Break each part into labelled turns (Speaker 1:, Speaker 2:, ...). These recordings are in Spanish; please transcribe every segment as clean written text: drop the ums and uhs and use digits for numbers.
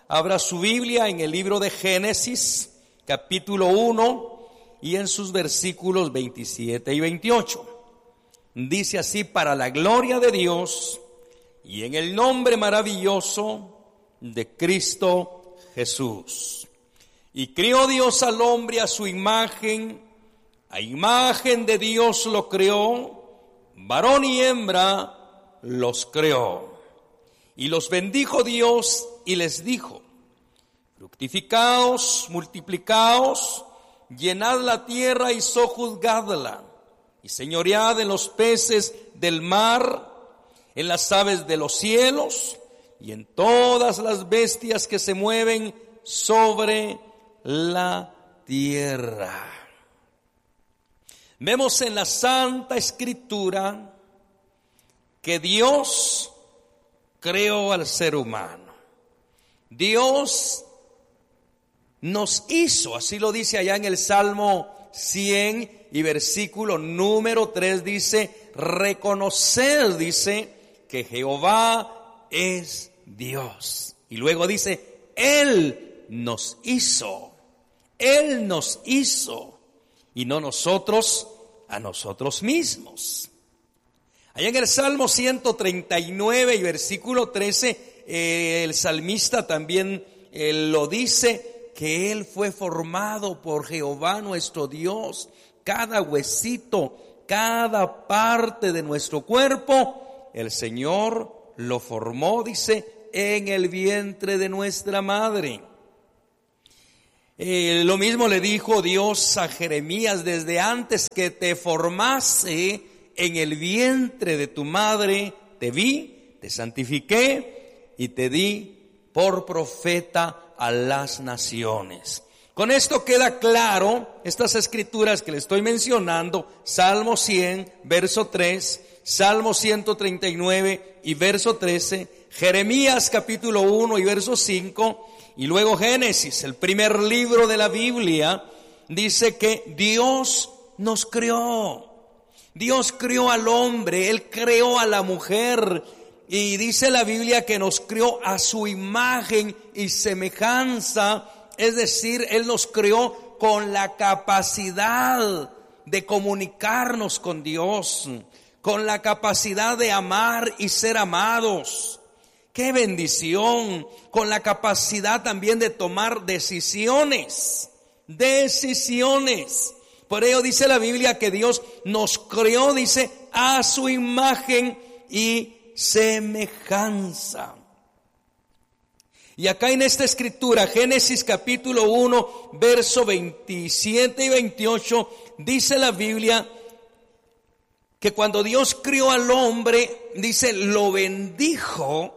Speaker 1: Abra su Biblia en el libro de Génesis, capítulo 1, y en sus versículos 27 y 28. Dice así: para la gloria de Dios y en el nombre maravilloso de Cristo Jesús. Y crió Dios al hombre a su imagen, a imagen de Dios lo creó, varón y hembra los creó. Y los bendijo Dios y les dijo: fructificaos, multiplicaos, llenad la tierra y sojuzgadla, y señoread en los peces del mar, en las aves de los cielos, y en todas las bestias que se mueven sobre la tierra. Vemos en la Santa Escritura que Dios creó al ser humano. Dios nos hizo, así lo dice allá en el Salmo 100 y versículo número 3, dice: reconocer, dice, que Jehová es Dios. Y luego dice: Él nos hizo, y no nosotros a nosotros mismos. Allá en el Salmo 139 y versículo 13, el salmista también lo dice, que Él fue formado por Jehová nuestro Dios. Cada huesito, cada parte de nuestro cuerpo, el Señor lo formó, dice, en el vientre de nuestra madre. Lo mismo le dijo Dios a Jeremías: desde antes que te formase en el vientre de tu madre, te vi, te santifiqué y te di por profeta a las naciones. Con esto queda claro estas escrituras que le estoy mencionando: Salmo 100, verso 3, Salmo 139 y verso 13, Jeremías capítulo 1 y verso 5, y luego Génesis, el primer libro de la Biblia, dice que Dios nos creó. Dios creó al hombre, Él creó a la mujer, y dice la Biblia que nos creó a su imagen y semejanza, es decir, Él nos creó con la capacidad de comunicarnos con Dios, con la capacidad de amar y ser amados. ¡Qué bendición! Con la capacidad también de tomar decisiones. Por ello dice la Biblia que Dios nos creó, dice, a su imagen y semejanza. Y acá en esta escritura, Génesis capítulo 1, verso 27 y 28, dice la Biblia que cuando Dios crió al hombre, dice, lo bendijo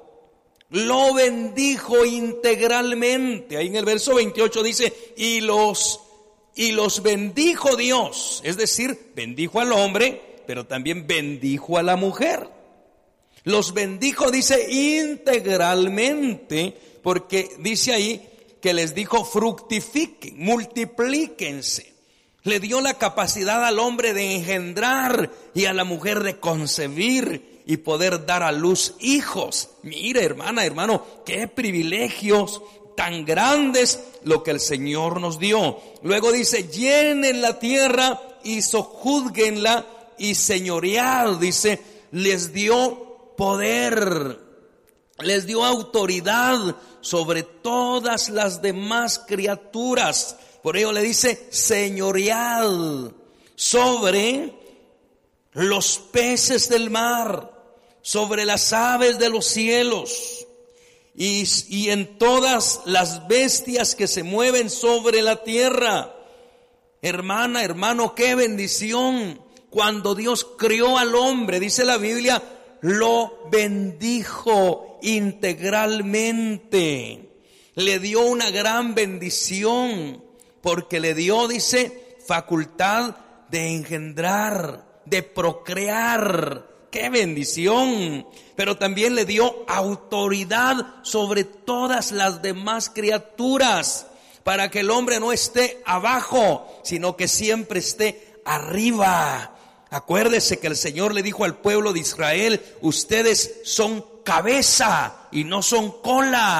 Speaker 1: integralmente. Ahí en el verso 28 dice: y los bendijo Dios, es decir, bendijo al hombre, pero también bendijo a la mujer. Los bendijo, dice, integralmente, porque dice ahí que les dijo: fructifiquen, multiplíquense. Le dio la capacidad al hombre de engendrar y a la mujer de concebir y poder dar a luz hijos. Mire, hermana, hermano, qué privilegios tan grandes lo que el Señor nos dio. Luego dice: llenen la tierra y sojúzguenla y señoread. Dice, les dio poder, les dio autoridad sobre todas las demás criaturas. Por ello le dice: señoread sobre los peces del mar, sobre las aves de los cielos, y en todas las bestias que se mueven sobre la tierra. Hermana, hermano, qué bendición. Cuando Dios creó al hombre, dice la Biblia, lo bendijo integralmente. Le dio una gran bendición, porque le dio, dice, facultad de engendrar, de procrear. ¡Qué bendición! Pero también le dio autoridad sobre todas las demás criaturas, para que el hombre no esté abajo, sino que siempre esté arriba. Acuérdese que el Señor le dijo al pueblo de Israel: ustedes son cabeza y no son cola.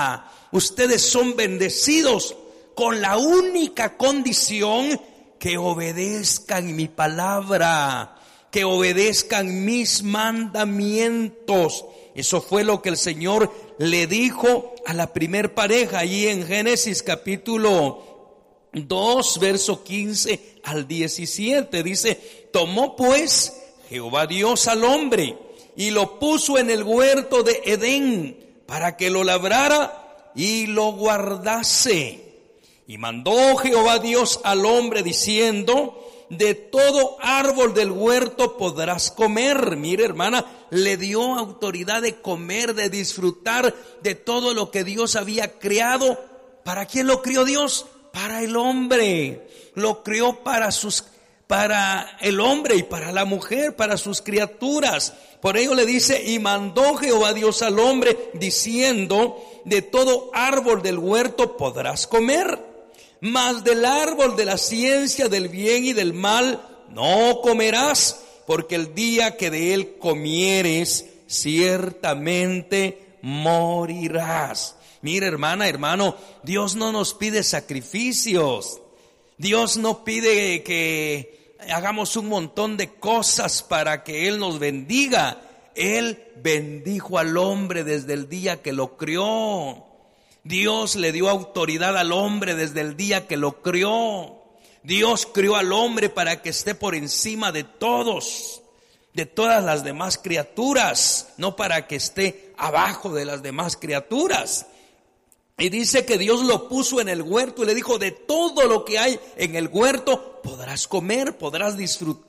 Speaker 1: Ustedes son bendecidos con la única condición que obedezcan mi palabra, que obedezcan mis mandamientos. Eso fue lo que el Señor le dijo a la primer pareja allí en Génesis capítulo 2, verso 15 al 17. Dice: tomó pues Jehová Dios al hombre y lo puso en el huerto de Edén para que lo labrara y lo guardase. Y mandó Jehová Dios al hombre diciendo: de todo árbol del huerto podrás comer. Mire, hermana, le dio autoridad de comer, de disfrutar de todo lo que Dios había creado. ¿Para quién lo crió Dios? Para el hombre. Lo crió para el hombre y para la mujer, para sus criaturas. Por ello le dice: y mandó Jehová Dios al hombre diciendo: de todo árbol del huerto podrás comer, mas del árbol de la ciencia del bien y del mal no comerás, porque el día que de él comieres ciertamente morirás. Mira, hermana, hermano, Dios no nos pide sacrificios. Dios no pide que hagamos un montón de cosas para que Él nos bendiga. Él bendijo al hombre desde el día que lo crió. Dios le dio autoridad al hombre desde el día que lo crió. Dios crió al hombre para que esté por encima de todos, de todas las demás criaturas, no para que esté abajo de las demás criaturas. Y dice que Dios lo puso en el huerto y le dijo: de todo lo que hay en el huerto podrás comer, podrás disfrutar.